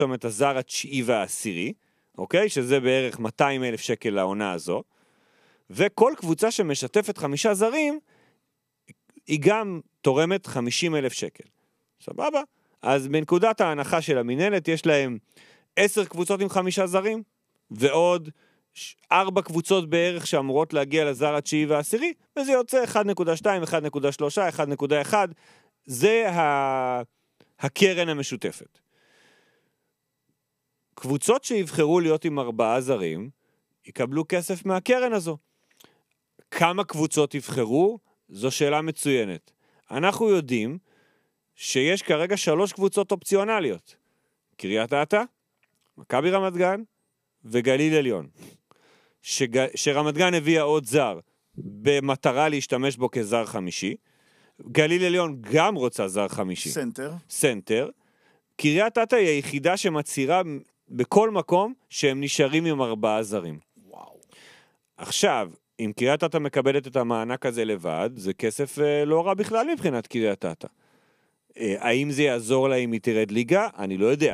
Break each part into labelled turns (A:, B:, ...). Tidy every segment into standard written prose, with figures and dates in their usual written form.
A: את הזר התשיעי והעשירי, אוקיי? שזה בערך 200,000 שקל לעונה הזו, וכל קבוצה שמשתפת 5 זרים, היא גם תורמת 50,000 שקל. סבבה? אז בנקודת ההנחה של המנהלת, יש להם 10 קבוצות עם 5 זרים, ועוד 4 קבוצות בערך שאמורות להגיע לזר התשיעי והעשירי, וזה יוצא 1.2, 1.3, 1.1, זה הקרן המשותפת. קבוצות שיבחרו להיות עם 4 זרים, יקבלו כסף מהקרן הזו. כמה קבוצות יבחרו? זו שאלה מצוינת. אנחנו יודעים שיש כרגע 3 קבוצות אופציונליות. קריית אתא, מכבי רמת גן וגליל עליון. שרמת גן הביאה עוד זר במטרה להשתמש בו כזר חמישי. גליל עליון גם רוצה זר חמישי. סנטר. קריית אתא היא היחידה שמצהירה בכל מקום שהם נשארים עם 4 זרים.
B: וואו.
A: עכשיו, אם קריית אתא מקבלת את המענק הזה לבד, זה כסף לא רע בכלל מבחינת קריית אתא. האם זה יעזור לה אם היא תרד ליגה? אני לא יודע.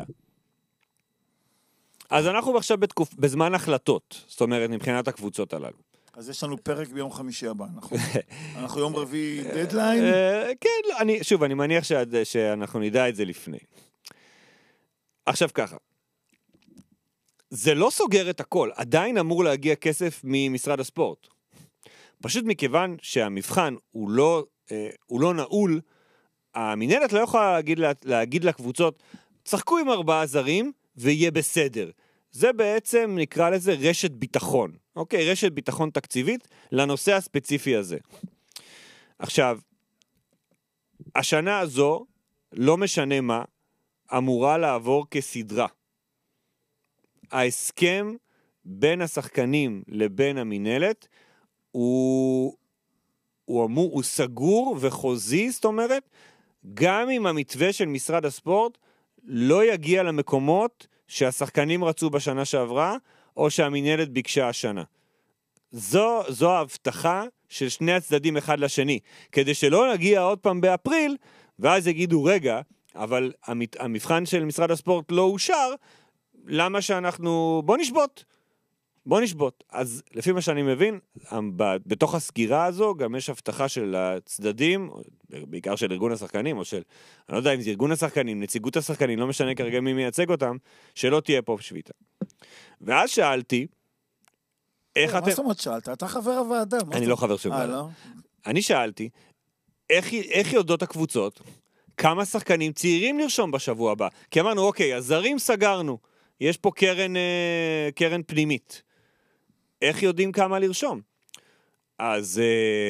A: אז אנחנו עכשיו בזמן החלטות, זאת אומרת, מבחינת הקבוצות הללו.
B: אז יש לנו פרק ביום חמישי הבא, אנחנו יום רביעי דדליין?
A: כן, שוב, אני מניח שאנחנו נדע את זה לפני. עכשיו ככה, זה לא סוגר את הכל, עדיין אמור להגיע כסף ממשרד הספורט. פשוט מכיוון שהמבחן הוא לא נעול, המנהלת לא יכולה להגיד לקבוצות, צחקו עם 4 זרים ויהיה בסדר. זה בעצם נקרא לזה רשת ביטחון. אוקיי, רשת ביטחון תקציבית לנושא הספציפי הזה. עכשיו, השנה הזו, לא משנה מה, אמורה לעבור כסדרה. ההסכם בין השחקנים לבין המנהלת הוא סגור וחוזי, זאת אומרת, גם אם המתווה של משרד הספורט לא יגיע למקומות שהשחקנים רצו בשנה שעברה, או שהמנהלת ביקשה השנה. זו ההבטחה של שני הצדדים אחד לשני, כדי שלא נגיע עוד פעם באפריל, ואז יגידו, רגע, אבל המבחן של משרד הספורט לא אושר, למה שאנחנו, בוא נשבות. אז לפי מה שאני מבין, בתוך הסגירה הזו גם יש הבטחה של הצדדים, בעיקר של ארגון השחקנים, או של, אני לא יודע אם זה ארגון השחקנים, נציגות השחקנים, לא משנה כרגע מי מייצג אותם, שלא תהיה פה שביתה. ואז שאלתי, איך אתם...
B: מה זאת אומרת שאלת? אתה חבר הוועדה.
A: אני לא חבר של ועדה.
B: לא?
A: אני שאלתי, איך יודעות הקבוצות, כמה שחקנים צעירים לרשום בשבוע הבא? כי אמרנו, אוקיי, הזרים סגרנו, יש פה קרן פנימית. איך יודעים כמה לרשום? אז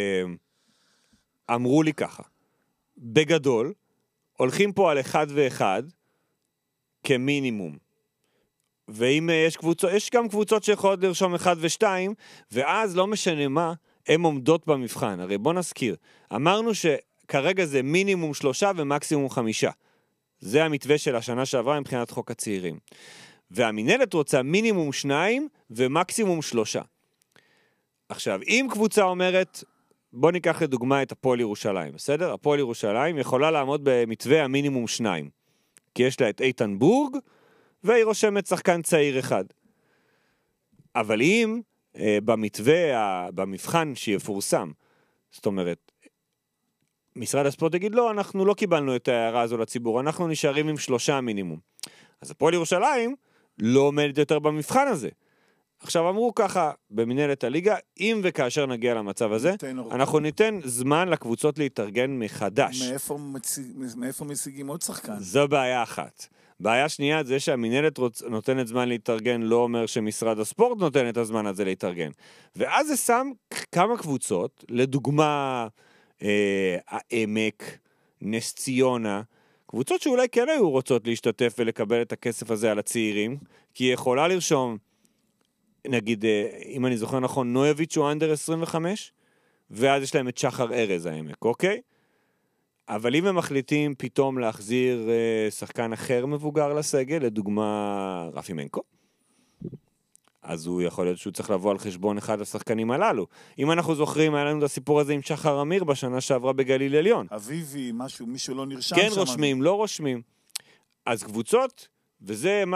A: אמרו לי ככה, בגדול, הולכים פה על 1 ו1 כמינימום. ואם יש גם קבוצות שיכולות לרשום 1 ו2, ואז לא משנה מה, הן עומדות במבחן. הרי בוא נזכיר, אמרנו שכרגע זה מינימום 3 ומקסימום 5. זה המתווה של השנה שעברה מבחינת חוק הצעירים. והמנהלת רוצה מינימום 2 ומקסימום 3. עכשיו, אם קבוצה אומרת, בוא ניקח לדוגמה את הפועל ירושלים, בסדר? הפועל ירושלים יכולה לעמוד במתווה המינימום 2, כי יש לה את איתן בורג, והיא רושמת שחקן צעיר 1. אבל אם במתווה, במבחן שיפורסם, זאת אומרת, משרד הספורט יגיד, לא, אנחנו לא קיבלנו את ההערה הזו לציבור, אנחנו נשארים עם 3 מינימום. אז הפועל ירושלים לא עומדת יותר במבחן הזה. עכשיו אמרו ככה, במנהלת הליגה, אם וכאשר נגיע למצב הזה, אנחנו ניתן זמן לקבוצות להתארגן מחדש.
B: מאיפה משיגים עוד שחקן?
A: זו בעיה אחת. בעיה שנייה, זה שהמנהלת נותנת זמן להתארגן, לא אומר שמשרד הספורט נותן את הזמן הזה להתארגן. ואז זה שם כמה קבוצות, לדוגמה, העמק, נס ציונה, קבוצות שאולי כן היו רוצות להשתתף ולקבל את הכסף הזה על הצעירים, כי היא יכולה לרשום, נגיד, אם אני זוכר נכון, נויביץ' הוא אנדר 25, ואז יש להם את שחר ארז העמק, אוקיי? אבל אם הם מחליטים פתאום להחזיר שחקן אחר מבוגר לסגל, לדוגמה רפי מנקו, אז הוא יכול להיות שהוא צריך לבוא על חשבון אחד השחקנים הללו. אם אנחנו זוכרים, היה לנו את הסיפור הזה עם שחר אמיר בשנה שעברה בגליל עליון.
B: אביבי, מישהו לא נרשם
A: כן שם. כן רושמים, לא רושמים. אז קבוצות וזה